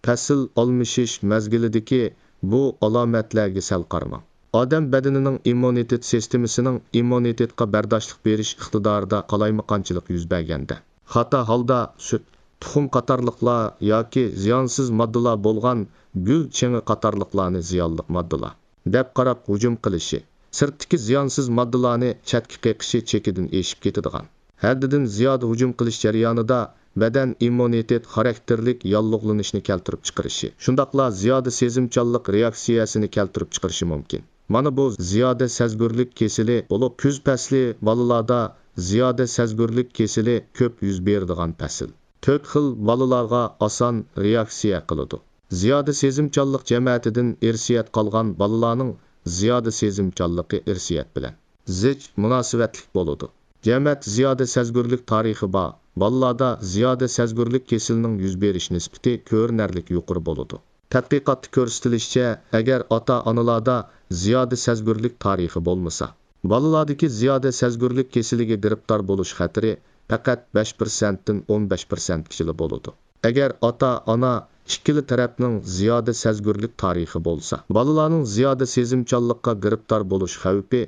fasl almashish mezgilidagi bu alomatlarga sal qaramang. Odam badanining immunitet sistemasining immunitetga bardoshlik berish iqtidorida qalaymaqonchilik yuz berganda, xato holda sut, tuxum qatorliqlar yoki ziyonsiz moddalar bo'lgan gul chingi qatorliqlarni ziyonli moddalar deb qarab hujum qilishi, sirtdagi ziyonsiz moddalarni chatga qeqishi chekidan eshib ketadigan. Haddidan ziyoda hujum qilish jarayonida badan immunitet xarakterlik yallig'lanishni keltirib chiqarishi, shundaqla ziyoda sezimchanlik reaksiyasini keltirib chiqarishi mumkin. Mana bu ziyoda sezgurlik kesili bo'lib, kuz fasli bolalarda ziyoda sezgurlik kesili ko'p yuz beradigan fasl. 4 xil bolalarga oson reaksiya qiladi. Ziyoda sezimchanlik jamiyatidan irsiyat qolgan bolalarning ziyoda sezimchanligi irsiyat bilan zich munosabatlik bo'ladi. Jamiyat ziyoda sezgurlik tarixi bor. Bolalarda ziyoda sezgurlik kesilining yuz berish nisbati ko'rinarli yuqori bo'ladi. Tadqiqotda ko'rsatilishicha, agar ota-onalarda ziyoda sezgurlik tarixi bo'lmasa, bolalardagi ziyoda sezgurlik kesiliga giribtor bo'lish xatiri faqat 5% dan 15% kichili bo'ladi. Agar ota-ona ikkili tarafning ziyoda sezgurlik tarixi bo'lsa, bolalarning ziyoda sezimchanlikqa giribtor bo'lish xavfi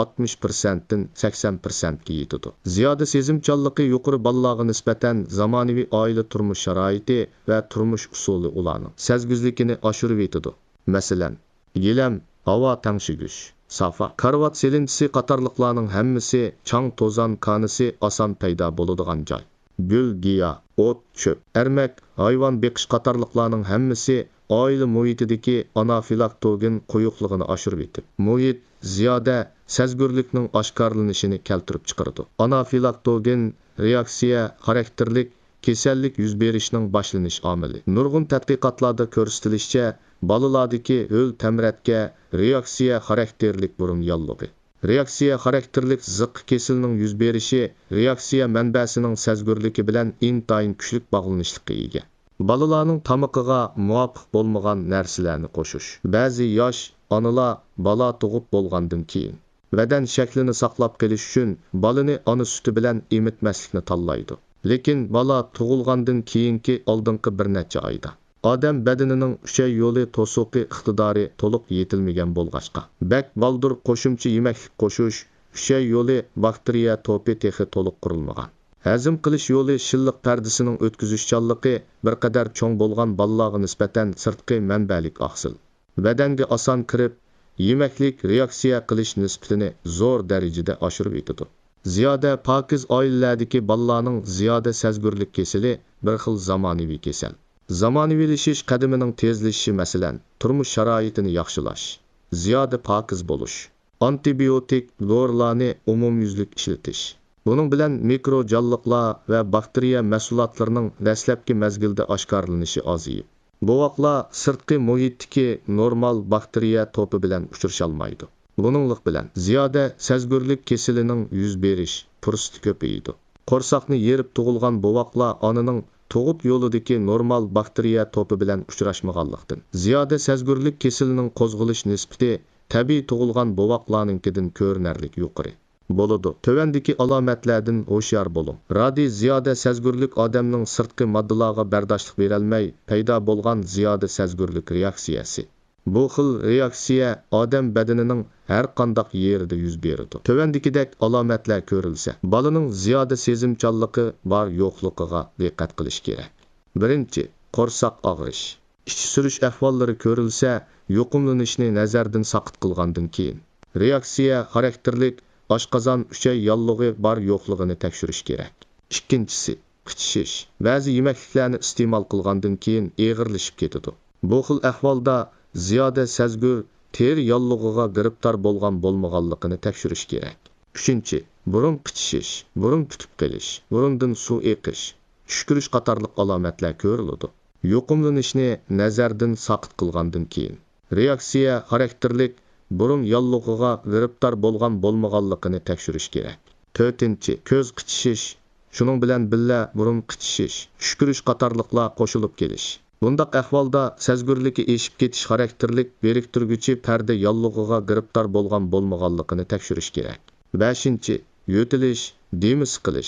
60% dan 80% ga yetadi. Ziyoda sezimchanligi yuqori bolalarga nisbatan zamonaviy oila turmush sharoiti va turmush usuli ularning sezguzligini oshirib yetadi. Masalan, gilam, havo tangshigish, safa, karvat selintisi qatorliqlarning hammasi chang to'zon konisi oson paydo bo'ladigan joy. Gul, giya, o't, cho'p, ermak, hayvon beqish qatorliqlarning hammasi oila muhitidagi anafilaktogen quyuqligini oshirib yetib, muhit ziyoda sezgurlikning oshkorlanishini keltirib chiqaradi. Anafilaktogen reaksiya xarakterlik kasallik yuz berishning boshlanish omili. Nurg'un tadqiqotlarda ko'rsatilishicha, bolalardagi o'l tamratga reaksiya xarakterlik burun yollig'i. Reaksiya xarakterlik ziq kesilining yuz berishi reaksiya manbasining sezgurligi bilan intayin kuchli bog'lanishlikka ega. Bolalarning tomiqiga muvofiq bo'lmagan narsalarni qo'shish. Ba'zi yosh onalar bola tug'ib bo'lgandan keyin badan shaklini saqlab qolish uchun bolani ona suti bilan emitmaslikni tanlaydi. Lekin bola tug'ilgandan keyingi oldingi bir necha oyda odam badanining uchay yo'li to'siqi iqtidori to'liq yetilmagan bo'lg'achqa, bak baldur qo'shimcha yemaklik qo'shish uchay yo'li bakteriya to'pi texi to'liq qurilmagan. Hazm qilish yo'li shilliq pardasining o'tkazishchanligi bir qadar cho'ng bo'lgan bolalarga nisbatan sirtqi manbalik oqsil. Badanga oson kirib, yemaklik reaksiya qilish nisbatini zo'r darajada oshirib yetadi. Ziyoda pokiz oilalardagi bolalarning ziyoda sezgurlik kesili bir xil zamonaviy kasal. Zamonaviylashish qadamining tezlashishi, masalan, turmush sharoitini yaxshilash, ziyoda pokiz bo'lish, antibiotik dorilarni umumyuzlik ishlatish. Buning bilan mikro jonliqlar va bakteriya mahsulotlarining dastlabki mezgilda oshkorlanishi ozayib, bovaqlar sirtqi muhitdagi normal bakteriya to'pi bilan uchrasholmaydi. Buninglik bilan ziyoda sezgurlik kesilining yuz berish fursati ko'paydi. Qo'rsoqni yerib tug'ilgan bovaqlar onaning tug'ib yo'lidagi normal bakteriya to'pi bilan uchrashmaganlikdan ziyoda sezgurlik kesilining qo'zg'alish nisbati tabiiy tug'ilgan bovaqlarninkidan ko'rinarli yuqori bo'ladi. Tövəndəki alomatlardan hoşyar bo'ling. Radi ziyoda sezgurlik odamning sirtqi moddalarga bardoshlik berolmay paydo bo'lgan ziyoda sezgurlik reaksiyasi. Bu xil reaksiya odam badanining har qanday yerida yuz beradi. Tövəndəkidək alomatlar ko'rilsa, bolaning ziyoda sezimchanligi bor yo'qligiga diqqat qilish kerak. Birinchi, qo'rsoq og'rish. Ichki surish ahvollari ko'rilsa, yuqumlanishni nazardan saqit qilgandan keyin reaksiya xarakterlik oshqozon uchay yollig'i bor yo'qligini tekshirish kerak. Ikkinchisi, qichishish. Ba'zi yemakliklarni iste'mol qilgandan keyin eg'irlashib ketadi. Bu xil ahvolda ziyoda sezgur teri yollig'iga giribtor bo'lmaganligini tekshirish kerak. Uchinchi, burun qichishish, burun tutib qolish, burundan suv eqish, tushkirish qatorliq alomatlar ko'riladi. Yuqumlanishni nazardan saqit qilgandan keyin reaksiya xarakterlik burun yollig'iga giribtor bo'lmaganligini tekshirish kerak. To'rtinchi, ko'z qichishish, shuning bilan billa burun qichishish, tushkirish qatorliqlar qo'shilib kelish. Bundaq ahvolda sezgurligi eshib ketish xarakterlik beriktirguchi parda yollig'iga giribtor bo'lmaganligini tekshirish kerak. Beshinchi, yo'tilish, demi siqilish,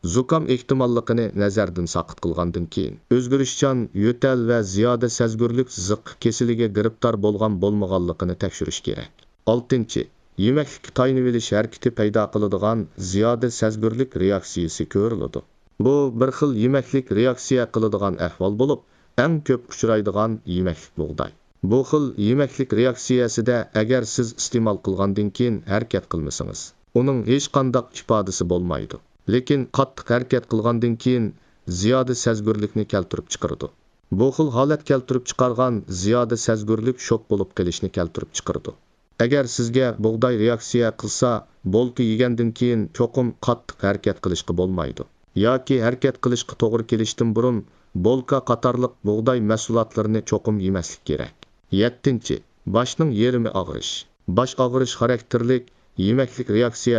Zukam ehtimolligini nazardan saqit qilgandan keyin o'zgarishchan yo'tal va ziyoda sezgurlik ziq kesiliga giribtor bo'lgan bo'lmaganligini tekshirish kerak. 6. Yemaklik tayinib olish harakati paydo qiladigan ziyoda sezgurlik reaksiyasi ko'riladi. Bu bir xil yemaklik reaksiya qiladigan ahvol bo'lib, eng ko'p uchraydigan yemaklik bug'doy. Bu xil yemaklik reaksiyasida agar siz iste'mol qilgandan keyin harakat qilmasangiz, uning hech qanday ifodasi bo'lmaydi. Lekin qattiq harakat qilgandan keyin ziyoda sezgurlikni keltirib chiqaradi. Bu xil holat keltirib chiqargan ziyoda sezgurlik shok bo'lib qolishni keltirib chiqaradi. Agar sizga bug'doy reaksiya qilsa, bolka yegandan keyin cho'qim qattiq harakat qilishga bo'lmaydi. Yoki harakat qilishga to'g'ri kelishdan burun bolka qatorliq bug'doy mahsulotlarini cho'qim yemaslik kerak. 7. Boshning yerimi og'rish. Bosh og'rish xarakterlik yemaklik reaksiya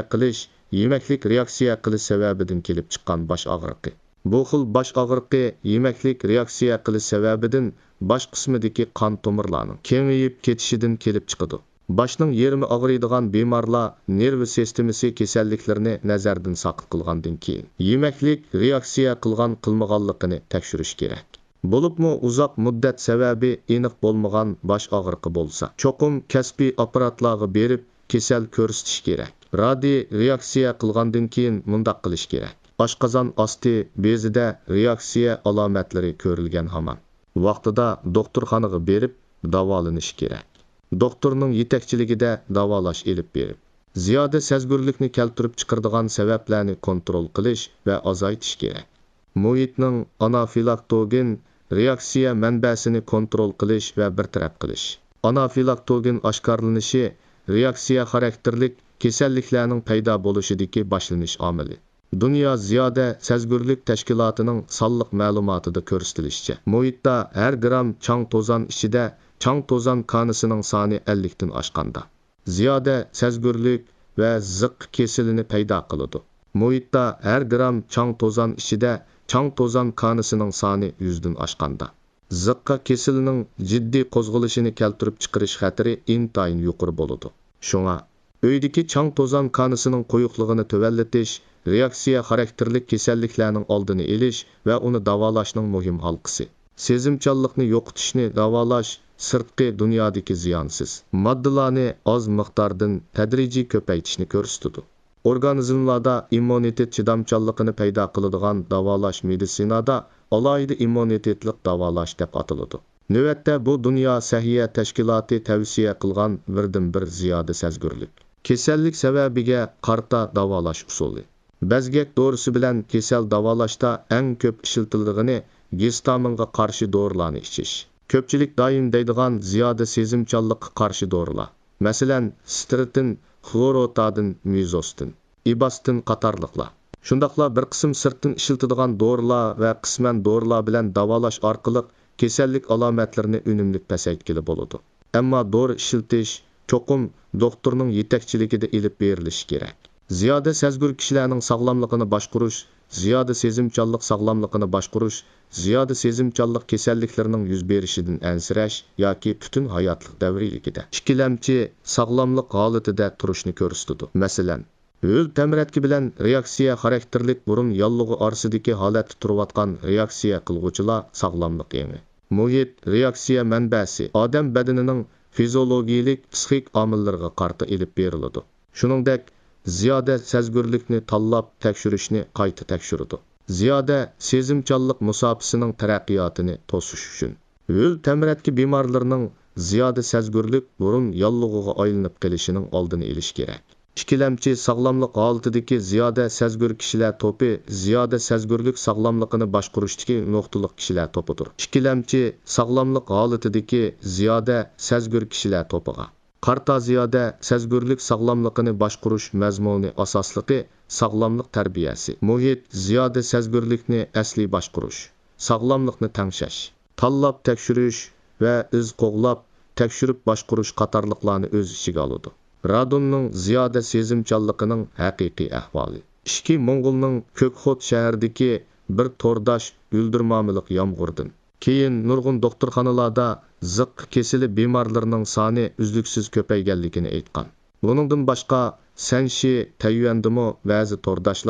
qilish sababidan kelib chiqqan bosh og'riqi. Bu xil bosh og'riqi yemaklik reaksiya qilish sababidan bosh qismidagi qon tomirlarning kengayib ketishidan kelib chiqadi. Boshning yerimi og'riydigan bemorlar nerv sistemasi kasalliklarini nazardan saqit qilgandan keyin yemaklik reaksiya qilmaganligini tekshirish kerak. Bo'libmi uzoq muddat sababi aniq bo'lmagan bosh og'riqi bo'lsa, cho'qim kasbiy apparatlarga berib kasal ko'rsatish kerak. Radi reaksiya qilgandan keyin mundaq qilish kerak. Oshqozon osti bezida reaksiya alomatlari ko'rilgan hamon vaqtida doktorxonaga berib davolanish kerak. Doktorning yetakchiligida davolash elib berib, ziyoda sezgurlikni keltirib chiqaradigan sabablarni kontrol qilish va azaytish kerak. Muhitning anafilaktogen reaksiya manbasini kontrol qilish va bartaraf qilish. Anafilaktogen oshkorlanishi reaksiya xarakterlik kasalliklarning paydo bo'lishidagi boshlanish omili. Dunyo ziyoda sezgurlik tashkilotining sonliq ma'lumotida ko'rsatilishicha, muhitda har gram chang to'zon ichida chang to'zon konisining soni 50 dan oshganda ziyoda sezgurlik va ziq kesilini paydo qiladi. Muhitda har gram chang to'zon ichida chang to'zon konisining soni 100 dan oshganda ziqqa kesilining jiddiy qo'zg'alishini keltirib chiqarish xatari intayin yuqori bo'ladi. Shunga uydagi chang to'zon konisining qo'yiqligini tuvallatish reaksiya xarakterlik kasalliklarning oldini olish va uni davolashning muhim halqasi. Sezimchanlikni yo'qotishni davolash sirtqi dunyodagi ziyonsiz moddalarni oz miqdordan tadrijiy ko'paytishni ko'rsatadi. Organizmlarda immunitet chidamchanligini paydo qiladigan davolash meditsinada alohida immunitetlik davolash deb ataladi. Navbatda bu dunyo sahiya tashkiloti tavsiya qilgan birdan-bir ziyoda sezgurlik kasallik sababiga qarta davolash usuli. Bezgak dorisi bilan kasal davolashda eng ko'p ishlatiladigan gistaminga qarshi dorilarni ichish. Ko'pchilik doim deydigan ziyoda sezimchanlikqa qarshi dorilar. Masalan, stritin, xlorotadin, mizostin, ibastin qatorliqlar. Shundaqla bir qism sirtdan ishlatiladigan dorilar va qisman dorilar bilan davolash orqali kasallik alomatlarini unumli pasaytgili bo'ladi. Ammo dori ishlatish cho'qim doktorning yetakchiligida ilib berilishi kerak. Ziyoda sezgur kishilarning sog'lomligini boshqarish, ziyoda sezimchanlik sog'lomligini boshqarish, ziyoda sezimchanlik kasalliklarining yuz berishidan ansirash yoki butun hayotlik davriligida ikkilamchi sog'lomlik holatida turishni ko'rsatadi. Masalan, o'l tamratki bilan reaksiya xarakterlik burun yollig'i orasidagi holatda turayotgan reaksiya qilguvchilar sog'lomlik eni. Muhit reaksiya manbasi odam badanining fiziologik psixik omillariga qarta ilib beriladi. Shuningdek, ziyoda sezgurlikni tanlab tekshirishni qayta tekshiradi. Ziyoda sezimchanlik musofasining taraqqiyotini to'sish uchun o'l tamratki bemorlarning ziyoda sezgurlik burun yollig'iga aylanib qolishining oldini olish kerak. Ikkilamchi sog'lomlik holatidagi ziyoda sezgur kishilar to'pi ziyoda sezgurlik sog'lomligini boshqarishdagi nuqtaliq kishilar to'pidir. Ikkilamchi sog'lomlik holatidagi ziyoda sezgur kishilar to'piga qarta ziyoda sezgurlik sog'lomligini boshqarish mazmuni asosligi sog'lomlik tarbiyasi, muhit ziyoda sezgurlikni asli boshqarish, sog'lomlikni tangshash, tanlab tekshirish va iz qo'g'lab tekshirib boshqarish qatorliqlarni o'z ichiga oladi. Radonning ziyoda sezimchanligining haqiqiy ahvoli. Ishki Mo'ng'ulning Ko'kxot shahridagi bir to'rdosh o'ldirmamilik yomg'irdan keyin nurg'un doktorxonalarda ziq kesili bemorlarning soni uzluksiz ko'payganligini aytgan. Buningdan boshqa Sanshi Tayvandimi ba'zi to'rdoshlar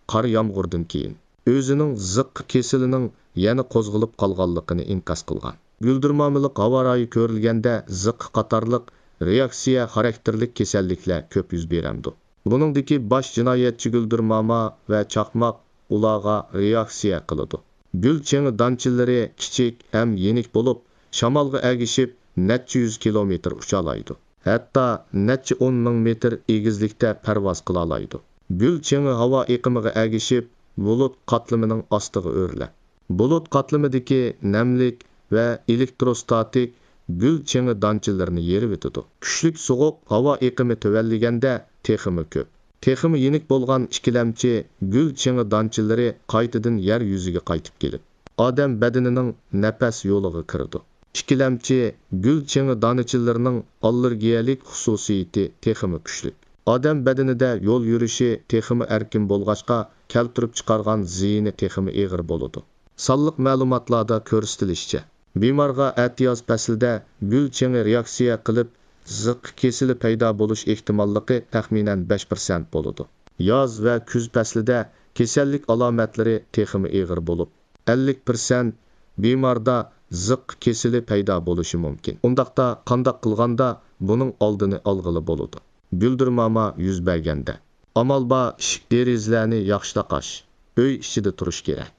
qor yomg'irdan keyin o'zining ziqqa kesilining yana qo'zg'alib qolganligini inkos qilgan. Guldirmamilik havo rayi ko'rilganda ziqqa qatorliq reaksiya xarakterlik kasalliklar ko'p yuz beramdi. Buningdagi bosh jinoyatchi guldirmama va chaqmoq ularga reaksiya qiladi. Gul chingi donchilari kichik ham yenik bo'lib, shamolga agishib necha 100 kilometr uchalaydi. Hatto necha 10 ming metr egizlikda parvoz qila oladi. Gul chingi havo iqimiga agishib, bulut qatlamining ostiga o'rlab. Bulut qatlamidagi namlik va elektrostatik gul chingi donchilarini yerib o'tadi. Kuchlik sovuq havo iqimi tuvallaganda teximi ko'p. Teximi yenik bo'lgan ikkilamchi gul chingi donchilari qaytadan yer yuziga qaytib kelib, odam badanining nafas yo'liga kirdi. Ikkilamchi gul chingi donachilarining allergiyalik xususiyati teximi kuchli. Odam badanida yo'l yurishi teximi erkin bo'lg'achqa keltirib chiqargan ziyini teximi og'ir bo'ladi. Sonliq ma'lumotlarda ko'rsatilishicha, bemorga atiyoz faslida gul chingi reaksiya qilib ziq kesili paydo bo'lish ehtimolligi taxminan 5% bo'ladi. Yoz va kuz faslida kasallik alomatlari teximi og'ir bo'lib, 50% bemorda ziq kesili paydo bo'lishi mumkin. Undaqda qandoq qilganda buning oldini olg'ili bo'ladi. Guldirmama yuz berganda amal bor ishik derizlarni yaxshi taqash, uy ichida turish kerak.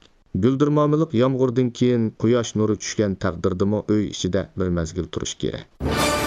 Guldirmamilik yomg'irdan keyin quyosh nuri tushgan taqdirdami uy ichida bir mezgil turish kerak.